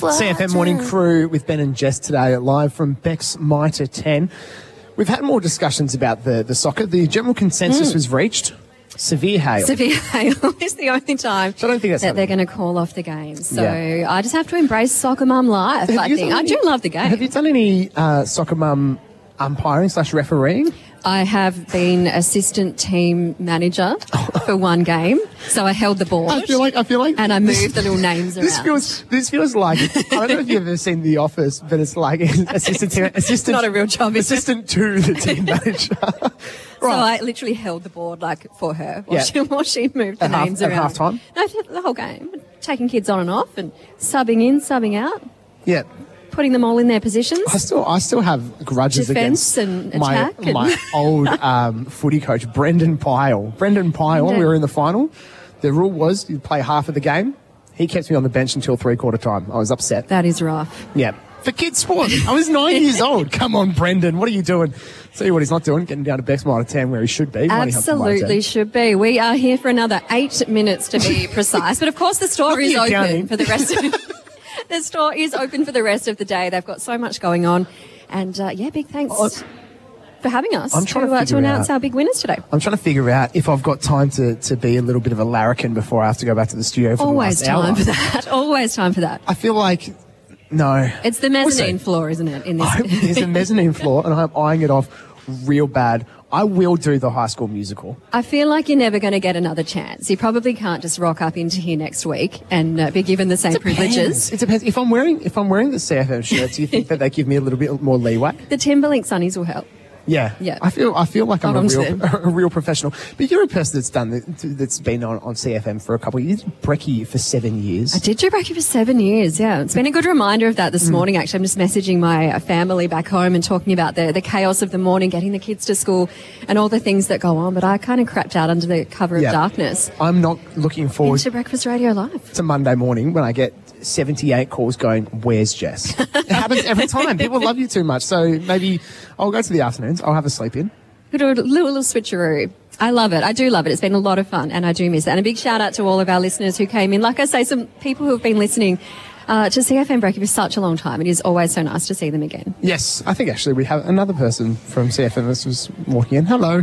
CFM Morning Crew with Ben and Jess today, live from Beck's Mitre 10. We've had more discussions about the soccer. The general consensus was reached. Severe hail. Severe hail is the only time So I don't think that's that they're going to call off the game. So I just have to embrace soccer mum life, I think. I do love the game. Have you done any soccer mum umpiring / refereeing? I have been assistant team manager for one game, so I held the board. I feel like, and I moved the little names around. This feels like, I don't know if you've ever seen The Office, but it's like assistant. Not a real job. Assistant to the team manager. So I literally held the board for her while she moved the names around. At half time? No, the whole game. Taking kids on and off and subbing in, subbing out. Yeah. Putting them all in their positions. I still have grudges Defense against and attack my old footy coach, Brendan Pyle. Brendan Pyle, we were in the final. The rule was you'd play half of the game. He kept me on the bench until three-quarter time. I was upset. That is rough. Yeah. For kids' sport. I was 9 years old. Come on, Brendan. What are you doing? Tell you what he's not doing, getting down to Beck's Mitre 10 where he should be. Absolutely should be. We are here for another 8 minutes to be precise. But, of course, the store is open for the rest of the store is open for the rest of the day. They've got so much going on. And, big thanks for having us to announce our big winners today. I'm trying to figure out if I've got time to be a little bit of a larrikin before I have to go back to the studio for Always the last hour. time for that. Always time for that. I feel like... No. It's the mezzanine floor, isn't it? In this, there's a mezzanine floor, and I'm eyeing it off real bad. I will do the High School Musical. I feel like you're never going to get another chance. You probably can't just rock up into here next week and be given the same privileges. It depends. If I'm wearing the CFM shirt, do you think that they give me a little bit more leeway? The Timberlink sunnies will help. Yeah. I feel like I'm a real professional. But you're a person that's been on CFM for a couple of years. Brekkie for 7 years. I did do Brekkie for 7 years, yeah. It's been a good reminder of that this morning, actually. I'm just messaging my family back home and talking about the chaos of the morning, getting the kids to school and all the things that go on. But I kind of crept out under the cover of darkness. I'm not looking forward to Breakfast Radio Live. To Monday morning when I get 78 calls going, where's Jess? It happens every time. People love you too much. So maybe I'll go to the afternoons. I'll have a sleep in. Do a little switcheroo. I love it. I do love it. It's been a lot of fun and I do miss it. And a big shout out to all of our listeners who came in. Like I say, some people who have been listening to CFM Brekkie for such a long time. It is always so nice to see them again. Yes. I think actually we have another person from CFM that was walking in. Hello.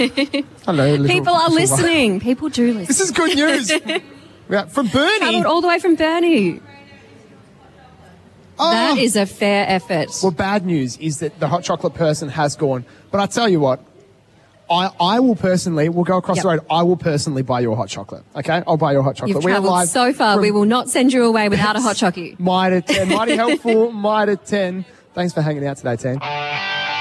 Hello. People are listening. People do listen. This is good news. From Bernie. Travelled all the way from Bernie. That is a fair effort. Well, bad news is that the hot chocolate person has gone. But I tell you what, I will personally, we'll go across the road, I will personally buy you a hot chocolate, okay? I'll buy you a hot chocolate. You've travelled so far, we will not send you away without a hot chocolate. Mitre 10, mighty helpful, Mitre 10. Thanks for hanging out today, team.